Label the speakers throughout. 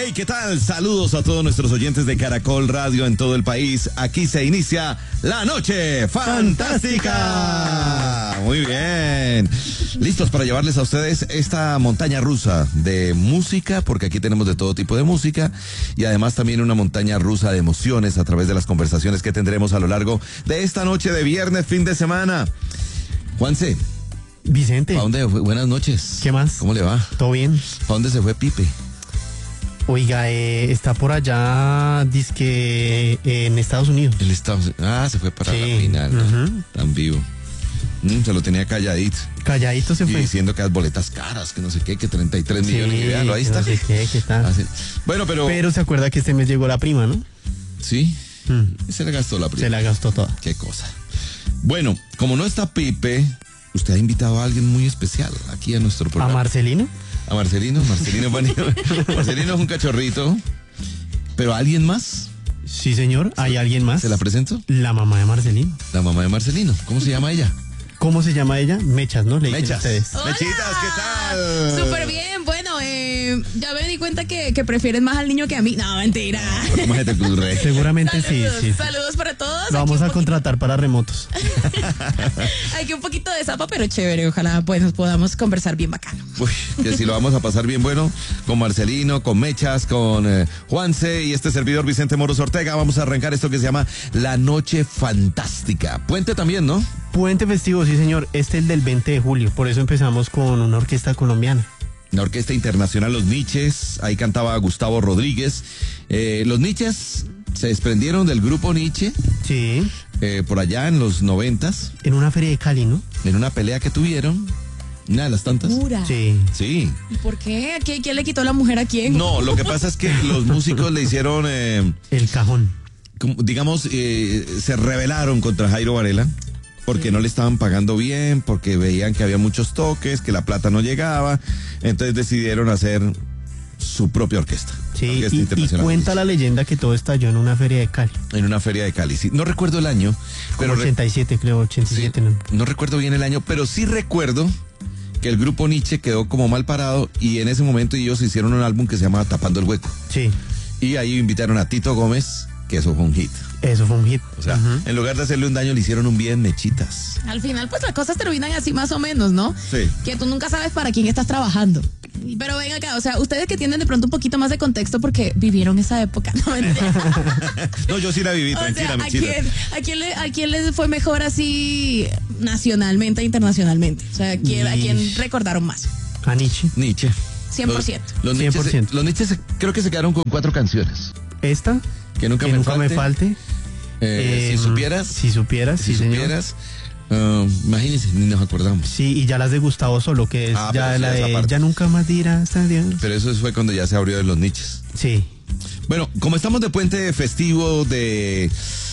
Speaker 1: Hey, ¿qué tal? Saludos a todos nuestros oyentes de Caracol Radio en todo el país. Aquí se inicia La Noche Fantástica. Muy bien. Listos para llevarles a ustedes esta montaña rusa de música, porque aquí tenemos de todo tipo de música y además también una montaña rusa de emociones a través de las conversaciones que tendremos a lo largo de esta noche de viernes, fin de semana. Juanse.
Speaker 2: Vicente.
Speaker 1: ¿Para dónde fue? Buenas noches.
Speaker 2: ¿Qué más?
Speaker 1: ¿Cómo le va?
Speaker 2: ¿Todo bien?
Speaker 1: ¿Para dónde se fue Pipe?
Speaker 2: Oiga, está por allá, dizque en Estados Unidos.
Speaker 1: Se fue para la final. Tan vivo. Se lo tenía calladito.
Speaker 2: Calladito se
Speaker 1: Y
Speaker 2: fue.
Speaker 1: diciendo que las boletas caras, que no sé qué, que 33 millones. Y véalo, ahí está.
Speaker 2: No sé qué tal.
Speaker 1: Bueno,
Speaker 2: Pero se acuerda que este mes llegó la prima, ¿no?
Speaker 1: Sí. Se le gastó la prima.
Speaker 2: Se la gastó toda.
Speaker 1: Qué cosa. Bueno, como no está Pipe, usted ha invitado a alguien muy especial aquí a nuestro programa.
Speaker 2: ¿A Marcelino?
Speaker 1: A Marcelino. Marcelino es un cachorrito. ¿Pero alguien más?
Speaker 2: Sí, señor. ¿Hay alguien más?
Speaker 1: ¿Se la presento?
Speaker 2: La mamá de Marcelino.
Speaker 1: La mamá de Marcelino. ¿Cómo se llama ella?
Speaker 2: ¿Cómo se llama ella? Mechas, ¿no? Le dicen
Speaker 1: Mechas.
Speaker 2: ustedes.
Speaker 3: Hola.
Speaker 1: Mechitas, ¿qué tal?
Speaker 3: Súper bien, bueno, ya me di cuenta que prefieren más al niño que a mí. No, mentira.
Speaker 1: ¿Cómo se te ocurre?
Speaker 2: Seguramente
Speaker 3: Saludos,
Speaker 2: sí.
Speaker 3: saludos para todos.
Speaker 2: Lo vamos
Speaker 3: Aquí
Speaker 2: a
Speaker 3: un
Speaker 2: contratar para remotos.
Speaker 3: Aquí un poquito de zapa, pero chévere. Ojalá pues nos podamos conversar bien bacano.
Speaker 1: Uy, que si lo vamos a pasar bien bueno con Marcelino, con Mechas, con Juanse y este servidor Vicente Moros Ortega. Vamos a arrancar esto que se llama La Noche Fantástica. Puente también, ¿no?
Speaker 2: Puente festivo, sí, señor. Este es el del 20 de julio. Por eso empezamos con una orquesta colombiana.
Speaker 1: La Orquesta Internacional Los Niches, ahí cantaba Gustavo Rodríguez. Los Niches se desprendieron del grupo Nietzsche
Speaker 2: Sí.
Speaker 1: por allá en los 90s,
Speaker 2: En una feria de Cali, ¿no?
Speaker 1: en una pelea que tuvieron, una de las tantas.
Speaker 3: Pura.
Speaker 2: Sí.
Speaker 1: Sí.
Speaker 3: ¿Y por qué? ¿Quién le quitó la mujer a quién?
Speaker 1: No, lo que pasa es que los músicos le hicieron,
Speaker 2: El cajón.
Speaker 1: digamos, se rebelaron contra Jairo Varela. Porque no le estaban pagando bien, porque veían que había muchos toques, que la plata no llegaba. Entonces decidieron hacer su propia orquesta.
Speaker 2: Sí,
Speaker 1: Orquesta
Speaker 2: y
Speaker 1: Internacional
Speaker 2: cuenta la leyenda que todo estalló en una feria de Cali.
Speaker 1: en una feria de Cali. Sí, no recuerdo el año,
Speaker 2: Como
Speaker 1: pero
Speaker 2: 87, creo, 87.
Speaker 1: sí,
Speaker 2: ¿no?
Speaker 1: no recuerdo bien el año, pero sí recuerdo que el grupo Nietzsche quedó como mal parado y en ese momento ellos hicieron un álbum que se llamaba Tapando el Hueco.
Speaker 2: Sí,
Speaker 1: Y ahí invitaron a Tito Gómez, que eso fue un hit.
Speaker 2: eso fue un hit.
Speaker 1: O sea, en lugar de hacerle un daño, le hicieron un bien Mechitas.
Speaker 3: Al final, pues las cosas terminan así más o menos, ¿no?
Speaker 1: Sí.
Speaker 3: Que tú nunca sabes para quién estás trabajando. Pero ven acá, o sea, ustedes que tienen de pronto un poquito más de contexto porque vivieron esa época, no mentira.
Speaker 1: No, yo sí la viví,
Speaker 3: O
Speaker 1: tranquila,
Speaker 3: sea,
Speaker 1: Mechitas.
Speaker 3: ¿a quién les fue mejor así nacionalmente e internacionalmente? O sea, ¿a quién recordaron más?
Speaker 2: A Nietzsche.
Speaker 1: Nietzsche.
Speaker 3: 100%.
Speaker 1: Los Nietzsche,
Speaker 2: 100%.
Speaker 1: los Nietzsche creo que se quedaron con 4 canciones.
Speaker 2: Esta,
Speaker 1: Que nunca,
Speaker 2: que
Speaker 1: me,
Speaker 2: nunca
Speaker 1: falte.
Speaker 2: me falte.
Speaker 1: Si supieras.
Speaker 2: Si supieras,
Speaker 1: Si
Speaker 2: sí, señor.
Speaker 1: supieras. Imagínense, ni nos acordamos.
Speaker 2: Sí, y ya las de Gustavo Solo, que es
Speaker 1: Ah,
Speaker 2: ya
Speaker 1: pero
Speaker 2: la
Speaker 1: sí, esa
Speaker 2: de
Speaker 1: parte.
Speaker 2: Ya nunca más dirás adiós.
Speaker 1: Pero eso fue cuando ya se abrió de los Nietzsches.
Speaker 2: Sí.
Speaker 1: Bueno, como estamos de puente festivo de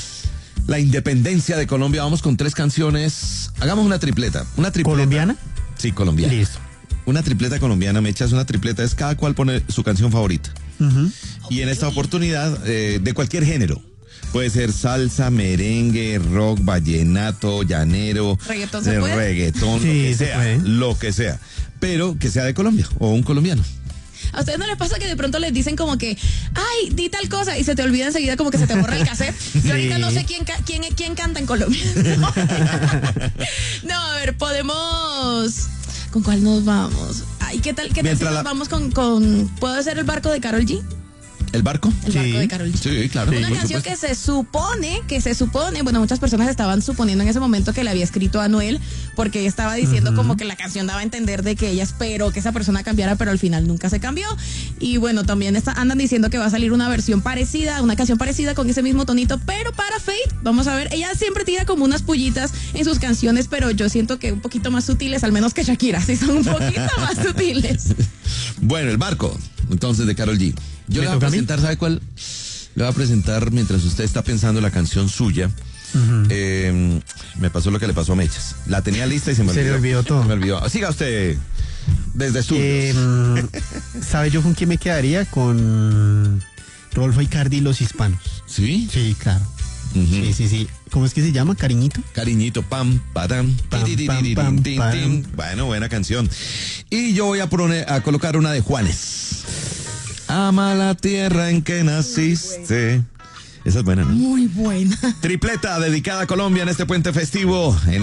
Speaker 1: la independencia de Colombia, vamos con 3 canciones. Hagamos una tripleta. Una tripleta.
Speaker 2: ¿Colombiana?
Speaker 1: Sí, colombiana.
Speaker 2: Listo.
Speaker 1: Una tripleta colombiana, me echas una tripleta, es cada cual pone su canción favorita.
Speaker 2: Ujú.
Speaker 1: Y en esta oportunidad, de cualquier género. Puede ser salsa, merengue, rock, vallenato, llanero,
Speaker 3: ¿Reggaetón se puede?
Speaker 1: reggaetón,
Speaker 2: Sí,
Speaker 1: lo que
Speaker 2: se
Speaker 1: sea,
Speaker 2: puede.
Speaker 1: lo que sea. Pero que sea de Colombia o un colombiano.
Speaker 3: ¿A ustedes no les pasa que de pronto les dicen como que, ay, di tal cosa y se te olvida enseguida como que se te borra el cassette? Yo ahorita no sé quién canta en Colombia. No, a ver, podemos... ¿Con cuál nos vamos? Ay, ¿qué tal si
Speaker 1: Mientras
Speaker 3: nos
Speaker 1: la-
Speaker 3: vamos con... ¿Puedo hacer el barco de Karol G?
Speaker 1: ¿El barco?
Speaker 3: El
Speaker 2: Sí.
Speaker 3: barco de Karol G.
Speaker 1: Sí, claro.
Speaker 3: Una
Speaker 1: por
Speaker 3: canción
Speaker 1: supuesto.
Speaker 3: que se supone, bueno, muchas personas estaban suponiendo en ese momento que le había escrito a Anuel, porque ella estaba diciendo como que la canción daba a entender de que ella esperó que esa persona cambiara, pero al final nunca se cambió. Y bueno, también andan diciendo que va a salir una versión parecida, una canción parecida con ese mismo tonito, pero para Fate, vamos a ver, ella siempre tira como unas pullitas en sus canciones, pero yo siento que un poquito más sutiles, al menos que Shakira, sí son un poquito más sutiles.
Speaker 1: Bueno, el barco, entonces, de Karol G. Yo
Speaker 2: ¿Me
Speaker 1: le voy a
Speaker 2: toca a mí?
Speaker 1: presentar, ¿sabe cuál? Le voy a presentar mientras usted está pensando la canción suya. Me pasó lo que le pasó a Mechas. La tenía lista y se me olvidó.
Speaker 2: Se le olvidó todo.
Speaker 1: Se me olvidó. Siga usted desde estudios.
Speaker 2: ¿Sabe yo con quién me quedaría? Con Rodolfo Icardi y los Hispanos.
Speaker 1: ¿Sí?
Speaker 2: Sí, claro.
Speaker 1: Ujú.
Speaker 2: Sí. ¿Cómo es que se llama? ¿Cariñito?
Speaker 1: Cariñito, pam, padam,
Speaker 2: Pam,
Speaker 1: tiriririririm,
Speaker 2: pam,
Speaker 1: tin,
Speaker 2: pam.
Speaker 1: tin. Bueno, buena canción. Y yo voy a colocar una de Juanes. Ama la tierra en que naciste. Esa es buena, ¿no?
Speaker 3: Muy buena.
Speaker 1: Tripleta dedicada a Colombia en este puente festivo. En